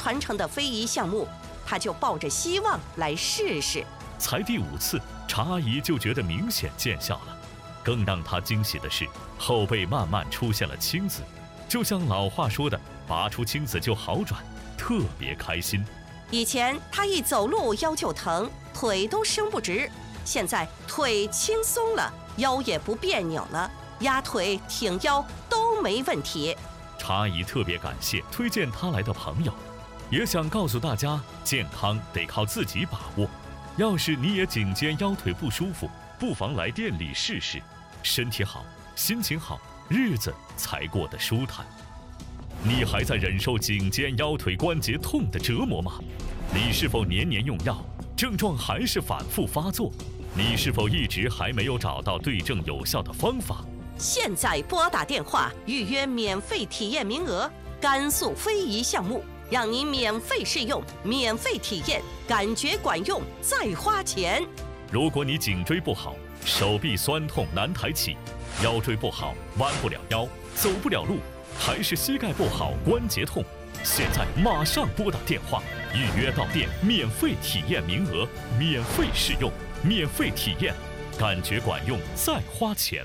传承的非遗项目，他就抱着希望来试试。 才第5次，常阿姨就觉得明显见效了。更让她惊喜的是，后背慢慢出现了青紫，就像老话说的，拔出青紫就好转，特别开心。 以前她一走路腰就疼，腿都伸不直，现在腿轻松了，腰也不别扭了，压腿挺腰都没问题。 常阿姨特别感谢推荐她来的朋友，也想告诉大家，健康得靠自己把握。要是你也颈肩腰腿不舒服，不妨来店里试试，身体好，心情好，日子才过得舒坦。你还在忍受颈肩腰腿关节痛的折磨吗？你是否年年用药，症状还是反复发作？你是否一直还没有找到对症有效的方法？ 现在拨打电话预约免费体验名额，甘肃非遗项目，让你免费试用，免费体验，感觉管用再花钱。 如果你颈椎不好，手臂酸痛难抬起，腰椎不好弯不了腰，走不了路，还是膝盖不好关节痛，现在马上拨打电话预约到店，免费体验名额，免费试用，免费体验，感觉管用再花钱。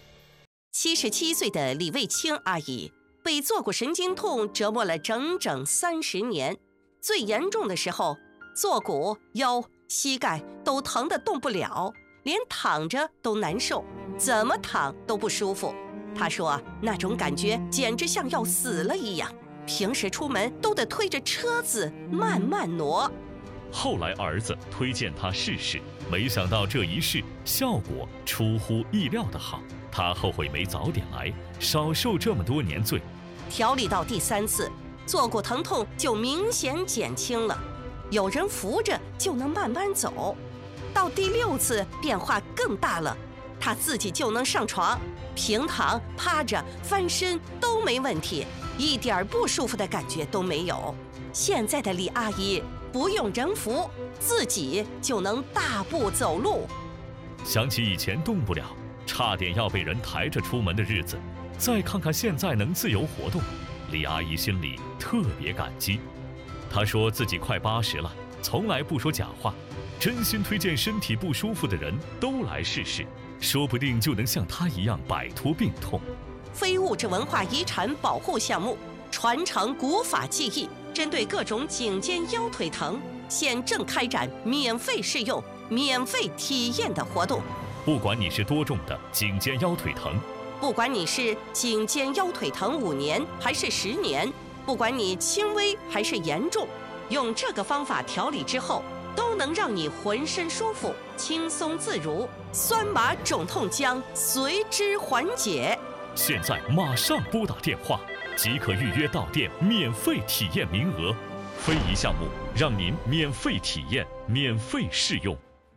77岁的李卫清阿姨被坐骨神经痛折磨了整整30年，最严重的时候，坐骨、腰、膝盖都疼得动不了，连躺着都难受，怎么躺都不舒服。她说那种感觉简直像要死了一样，平时出门都得推着车子慢慢挪。 后来儿子推荐她试试，没想到这一试效果出乎意料的好，她后悔没早点来，少受这么多年罪。 调理到第3次，坐骨疼痛就明显减轻了，有人扶着就能慢慢走。到第6次变化更大了，她自己就能上床，平躺、趴着、翻身都没问题，一点不舒服的感觉都没有。现在的李阿姨不用人扶，自己就能大步走路。 想起以前动不了，差点要被人抬着出门的日子，再看看现在能自由活动，李阿姨心里特别感激。她说自己快80了，从来不说假话，真心推荐身体不舒服的人都来试试，说不定就能像她一样摆脱病痛。 非物质文化遗产保护项目，传承古法技艺，针对各种颈肩腰腿疼，现正开展免费试用、免费体验的活动。 不管你是多重的颈肩腰腿疼， 不管你是颈肩腰腿疼5年还是10年，不管你轻微还是严重，用这个方法调理之后，都能让你浑身舒服、轻松自如，酸麻肿痛将随之缓解。 现在马上拨打电话，即可预约到店，免费体验名额。非遗项目让您免费体验，免费试用。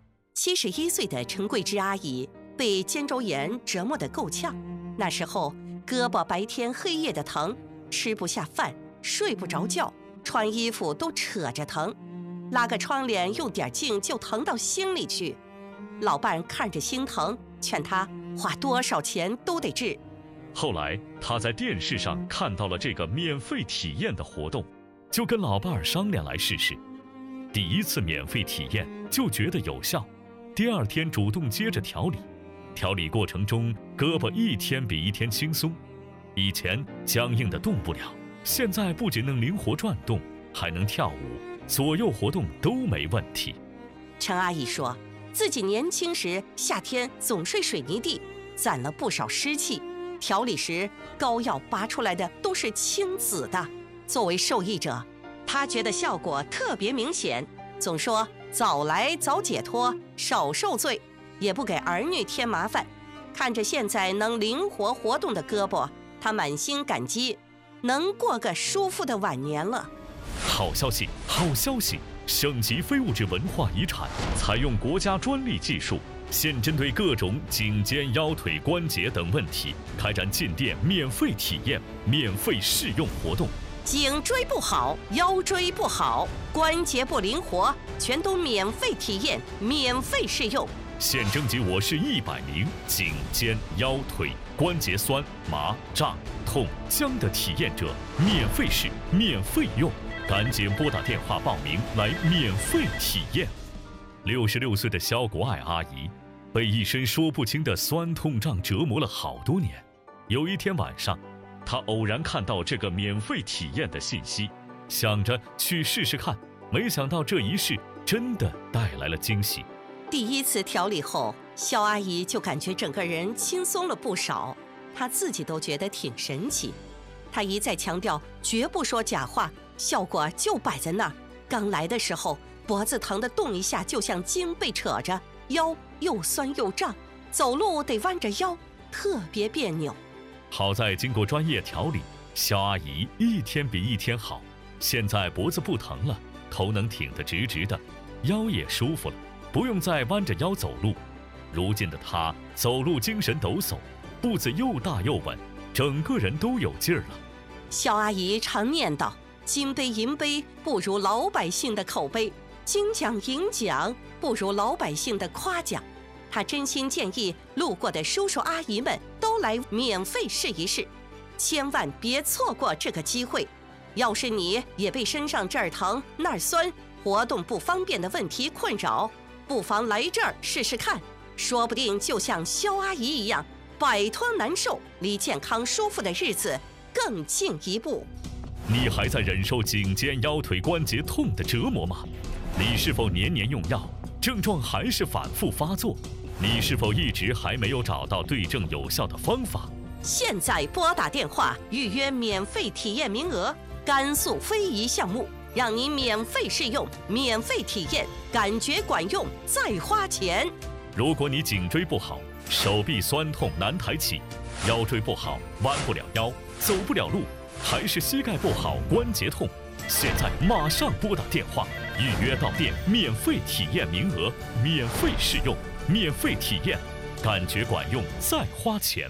71岁的陈桂芝阿姨被肩周炎折磨得够呛，那时候胳膊白天黑夜的疼，吃不下饭，睡不着觉，穿衣服都扯着疼，拉个窗帘用点劲就疼到心里去。老伴看着心疼，劝她花多少钱都得治。 后来他在电视上看到了这个免费体验的活动，就跟老伴儿商量来试试。第1次免费体验就觉得有效，第2天主动接着调理，调理过程中胳膊一天比一天轻松，以前僵硬的动不了，现在不仅能灵活转动，还能跳舞，左右活动都没问题。 陈阿姨说自己年轻时夏天总睡水泥地，攒了不少湿气，调理时膏药拔出来的都是青紫的。作为受益者，她觉得效果特别明显，总说早来早解脱，少受罪，也不给儿女添麻烦。看着现在能灵活活动的胳膊，她满心感激，能过个舒服的晚年了。 好消息，好消息！省级非物质文化遗产采用国家专利技术，现针对各种颈肩腰腿关节等问题，开展进店免费体验、免费试用活动。 颈椎不好，腰椎不好，关节不灵活，全都免费体验、免费试用。 现征集我市100名颈肩腰腿关节酸麻胀痛僵的体验者，免费试、免费用。 赶紧拨打电话报名来免费体验。66岁的肖国爱阿姨被一身说不清的酸痛胀折磨了好多年。有一天晚上，她偶然看到这个免费体验的信息，想着去试试看，没想到这一试真的带来了惊喜。 第一次调理后，肖阿姨就感觉整个人轻松了不少，她自己都觉得挺神奇。她一再强调绝不说假话，效果就摆在那儿。刚来的时候，脖子疼得动一下就像筋被扯着，腰又酸又胀，走路得弯着腰，特别别扭。 好在经过专业调理，肖阿姨一天比一天好，现在脖子不疼了，头能挺得直直的，腰也舒服了，不用再弯着腰走路。如今的她走路精神抖擞，步子又大又稳，整个人都有劲儿了。 肖阿姨常念叨：金杯银杯不如老百姓的口碑，金奖银奖不如老百姓的夸奖。她真心建议路过的叔叔阿姨们都来免费试一试，千万别错过这个机会。要是你也被身上这儿疼那儿酸、活动不方便的问题困扰，不妨来这儿试试看，说不定就像肖阿姨一样，摆脱难受，离健康舒服的日子更进一步。 你还在忍受颈肩腰腿关节痛的折磨吗？你是否年年用药，症状还是反复发作？你是否一直还没有找到对症有效的方法？ 现在拨打电话预约免费体验名额，甘肃非遗项目，让你免费试用、免费体验，感觉管用再花钱。 如果你颈椎不好，手臂酸痛难抬起，腰椎不好弯不了腰，走不了路，还是膝盖不好关节痛，现在马上拨打电话预约到店，免费体验名额，免费试用，免费体验，感觉管用再花钱。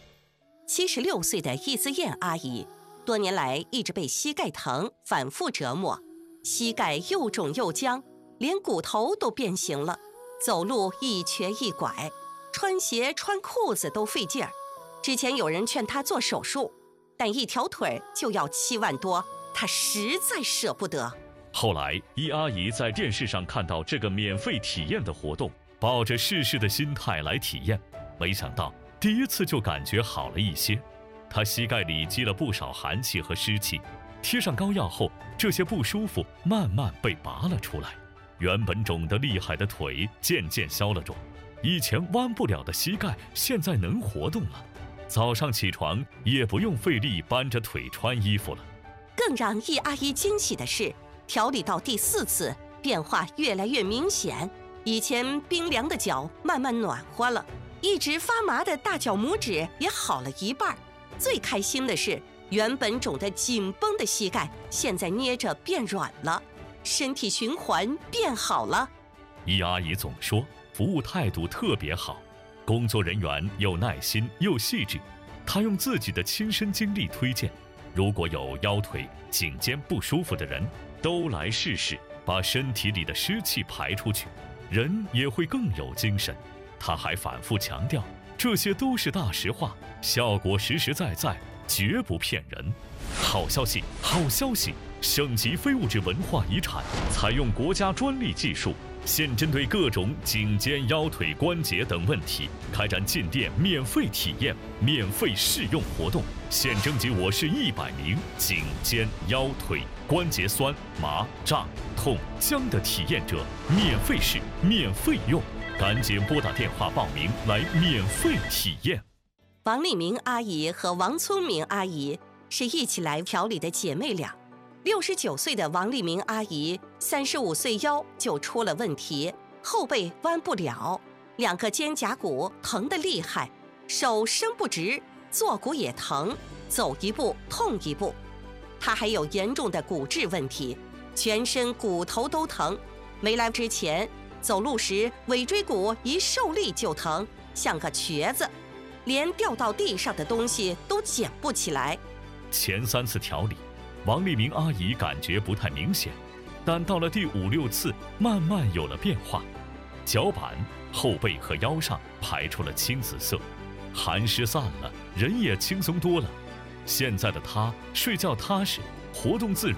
76岁的易思燕阿姨，多年来一直被膝盖疼反复折磨，膝盖又肿又僵，连骨头都变形了，走路一瘸一拐，穿鞋穿裤子都费劲儿。之前有人劝她做手术，但一条腿就要7万多，她实在舍不得。 后来易阿姨在电视上看到这个免费体验的活动，抱着试试的心态来体验，没想到第一次就感觉好了一些。她膝盖里积了不少寒气和湿气，贴上膏药后，这些不舒服慢慢被拔了出来，原本肿得厉害的腿渐渐消了肿，以前弯不了的膝盖现在能活动了，早上起床也不用费力搬着腿穿衣服了。 更让易阿姨惊喜的是，调理到第4次，变化越来越明显。以前冰凉的脚慢慢暖和了，一直发麻的大脚拇指也好了一半。最开心的是，原本肿得紧绷的膝盖现在捏着变软了，身体循环变好了。 易阿姨总说服务态度特别好，工作人员又耐心又细致。她用自己的亲身经历推荐，如果有腰腿、颈肩不舒服的人，都来试试，把身体里的湿气排出去，人也会更有精神。她还反复强调，这些都是大实话，效果实实在在，绝不骗人。好消息，好消息！省级非物质文化遗产采用国家专利技术，现针对各种颈肩腰腿关节等问题，开展进店免费体验、免费试用活动。现征集我市100名颈肩腰腿关节酸、麻、胀、痛、僵的体验者，免费试、免费用。赶紧拨打电话报名来免费体验。 王丽明阿姨和王聪明阿姨是一起来调理的姐妹俩。69岁的王丽明阿姨35岁腰就出了问题，后背弯不了，2个肩胛骨疼得厉害，手伸不直，坐骨也疼，走一步痛一步。她还有严重的骨质问题，全身骨头都疼。没来之前，走路时尾椎骨一受力就疼，像个瘸子，连掉到地上的东西都捡不起来。 前3次调理，王丽明阿姨感觉不太明显，但到了第5、6次，慢慢有了变化。脚板、后背和腰上排出了青紫色，寒湿散了，人也轻松多了。现在的她睡觉踏实，活动自如，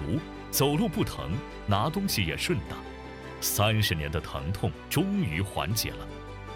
走路不疼，拿东西也顺当。30年的疼痛终于缓解了。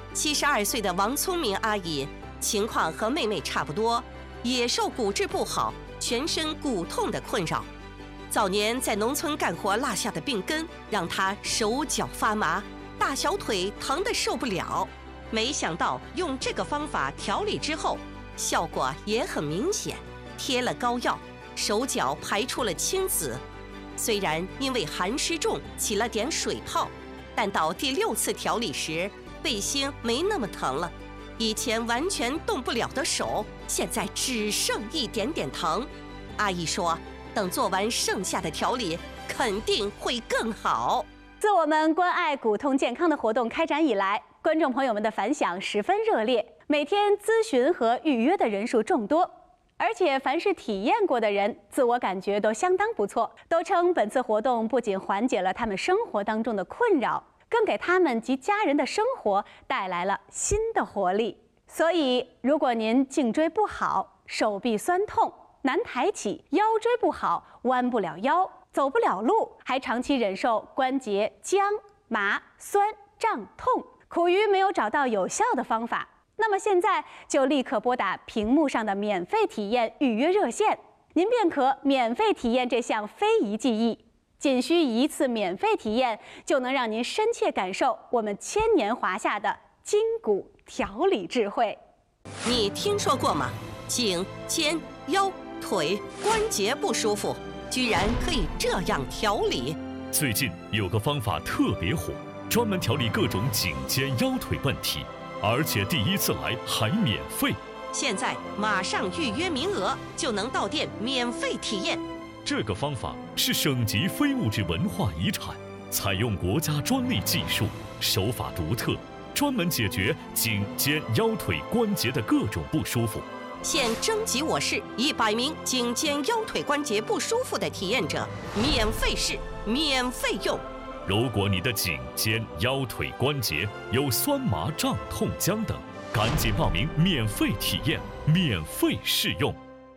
72岁的王聪明阿姨情况和妹妹差不多，也受骨质不好、全身骨痛的困扰。早年在农村干活落下的病根，让她手脚发麻，大小腿疼得受不了。没想到用这个方法调理之后，效果也很明显。贴了膏药，手脚排出了青紫。虽然因为寒湿重起了点水泡，但到第6次调理时，背心没那么疼了。以前完全动不了的手，现在只剩一点点疼。阿姨说，等做完剩下的调理，肯定会更好。 自我们关爱骨痛健康的活动开展以来，观众朋友们的反响十分热烈，每天咨询和预约的人数众多。而且凡是体验过的人，自我感觉都相当不错，都称本次活动不仅缓解了他们生活当中的困扰，更给他们及家人的生活带来了新的活力。所以，如果您颈椎不好、手臂酸痛、难抬起、腰椎不好、弯不了腰、走不了路，还长期忍受关节僵、麻、酸、胀、痛，苦于没有找到有效的方法，那么现在就立刻拨打屏幕上的免费体验预约热线，您便可免费体验这项非遗技艺。仅需1次免费体验，就能让您深切感受我们千年华夏的筋骨调理智慧。 你听说过吗？颈、肩、腰、腿关节不舒服，居然可以这样调理。 最近有个方法特别火，专门调理各种颈肩腰腿问题，而且第1次来还免费。 现在马上预约名额，就能到店免费体验。 这个方法是省级非物质文化遗产，采用国家专利技术，手法独特，专门解决颈肩腰腿关节的各种不舒服。 现征集我市100名颈肩腰腿关节不舒服的体验者，免费试，免费用。 如果你的颈肩腰腿关节有酸麻胀痛僵等，赶紧报名免费体验，免费试用。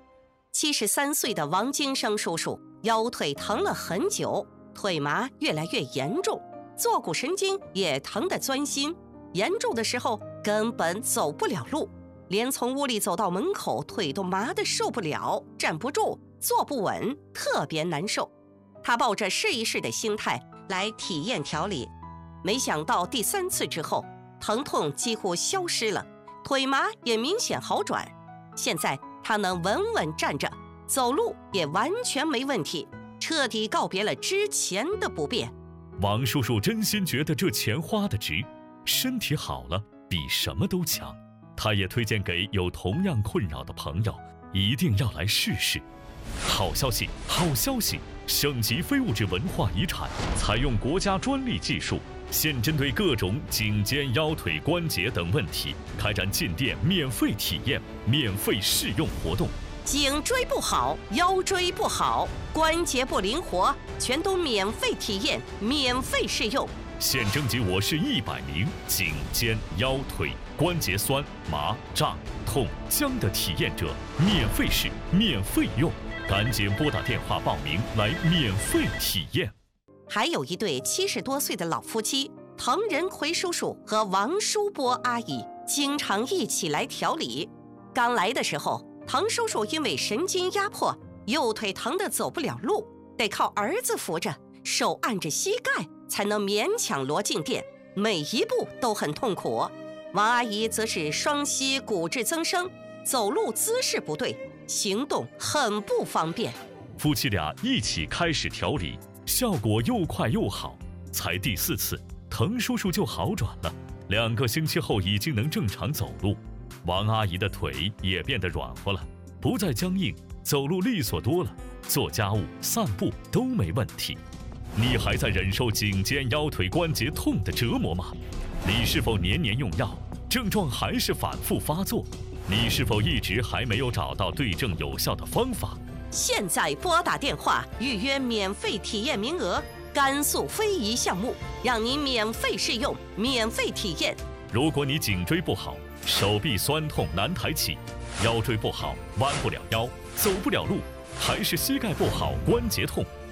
73岁的王金生叔叔腰腿疼了很久，腿麻越来越严重，坐骨神经也疼得钻心，严重的时候根本走不了路，连从屋里走到门口腿都麻得受不了，站不住，坐不稳，特别难受。他抱着试一试的心态来体验调理，没想到第3次之后，疼痛几乎消失了，腿麻也明显好转。现在他能稳稳站着，走路也完全没问题，彻底告别了之前的不便。 王叔叔真心觉得这钱花得值，身体好了比什么都强。他也推荐给有同样困扰的朋友，一定要来试试。好消息，好消息！省级非物质文化遗产，采用国家专利技术，现针对各种颈肩腰腿关节等问题，开展进店免费体验、免费试用活动。 颈椎不好、腰椎不好、关节不灵活，全都免费体验、免费试用。 现征集我市100名颈肩腰腿关节酸麻胀痛僵的体验者，免费试，免费用。赶紧拨打电话报名来免费体验。 还有一对70多岁的老夫妻，滕仁奎叔叔和王淑波阿姨经常一起来调理。刚来的时候，滕叔叔因为神经压迫，右腿疼得走不了路，得靠儿子扶着，手按着膝盖才能勉强挪进店，每一步都很痛苦。王阿姨则是双膝骨质增生，走路姿势不对，行动很不方便。 夫妻俩一起开始调理，效果又快又好。才第4次，滕叔叔就好转了，2个星期后已经能正常走路。王阿姨的腿也变得软和了，不再僵硬，走路利索多了，做家务、散步都没问题。你还在忍受颈肩腰腿关节痛的折磨吗？你是否年年用药，症状还是反复发作？你是否一直还没有找到对症有效的方法？ 现在拨打电话预约免费体验名额，甘肃非遗项目，让您免费试用、免费体验。 如果你颈椎不好，手臂酸痛难抬起，腰椎不好，弯不了腰，走不了路，还是膝盖不好，关节痛，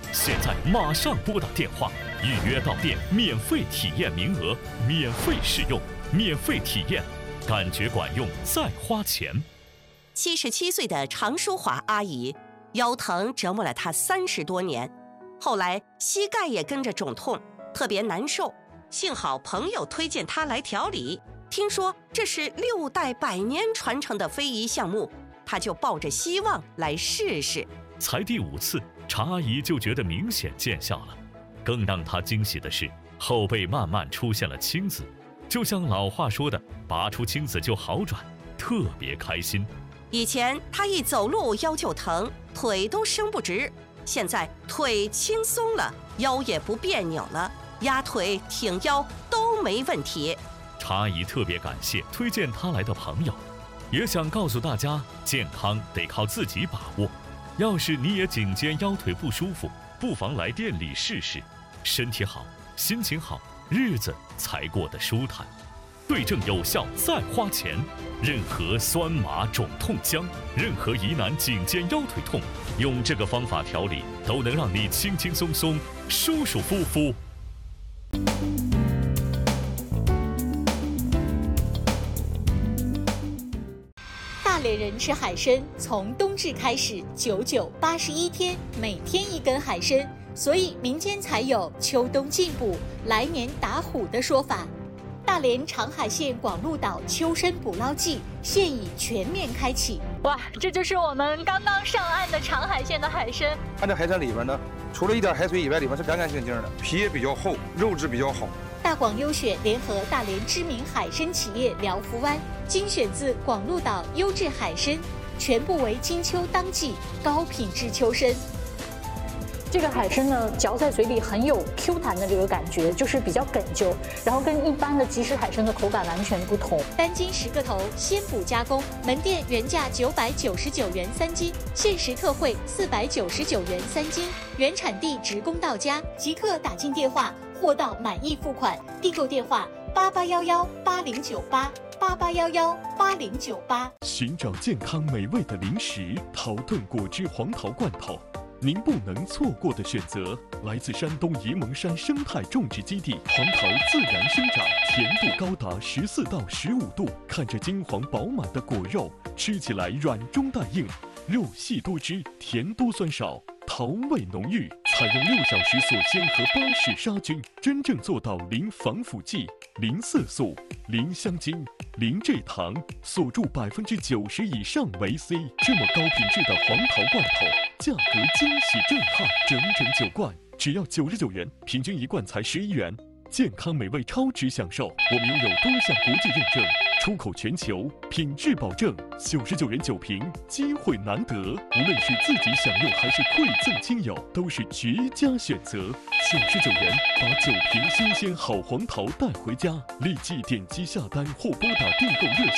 现在马上拨打电话预约到店，免费体验名额，免费试用，免费体验，感觉管用再花钱。 77岁的常淑华阿姨，腰疼折磨了她30多年，后来膝盖也跟着肿痛，特别难受。幸好朋友推荐她来调理，听说这是6代100年传承的非遗项目，她就抱着希望来试试。 才第5次，常阿姨就觉得明显见效了。更让她惊喜的是，后背慢慢出现了青紫，就像老话说的，拔出青紫就好转，特别开心。 以前她一走路腰就疼，腿都伸不直，现在腿轻松了，腰也不别扭了，压腿挺腰都没问题。 常阿姨特别感谢推荐她来的朋友，也想告诉大家，健康得靠自己把握。要是你也颈肩腰腿不舒服，不妨来店里试试，身体好，心情好，日子才过得舒坦。对症有效再花钱，任何酸麻肿痛僵，任何疑难颈肩腰腿痛，用这个方法调理，都能让你轻轻松松，舒舒服服。 大连人吃海参，从冬至开始，99、81天，每天1根海参，所以民间才有秋冬进补，来年打虎的说法。大连长海县广鹿岛秋参捕捞季现已全面开启。 哇，这就是我们刚刚上岸的长海县的海参。 它这海参里边呢，除了一点海水以外，里面是干干净净的，皮也比较厚，肉质比较好。 大广优选联合大连知名海参企业辽福湾，精选自广鹿岛优质海参，全部为金秋当季高品质秋参。 这个海参呢，嚼在嘴里很有 Q 弹的这个感觉，就是比较哏啾，然后跟一般的即食海参的口感完全不同。 单斤10个头，鲜捕加工，门店原价999元3斤，限时特惠499元3斤，原产地直供到家，即刻打进电话，货到满意付款。订购电话88118098，88118098。 寻找健康美味的零食，桃盾果汁黄桃罐头，您不能错过的选择。来自山东沂蒙山生态种植基地，黄桃自然生长，甜度高达14到15度，看着金黄饱满的果肉，吃起来软中带硬，肉细多汁，甜多酸少，桃味浓郁。采用6小时锁鲜和巴氏杀菌，真正做到零防腐剂、零色素、零香精、零蔗糖，锁住90%以上维 C。这么高品质的黄桃罐头，价格惊喜震撼，整9罐，只要99元，平均1罐才11元。健康美味超值享受，我们拥有多项国际认证，出口全球，品质保证。99元9瓶，机会难得，无论是自己享用还是馈赠亲友，都是绝佳选择。99元，把9瓶新鲜好黄桃带回家，立即点击下单或拨打订购热线。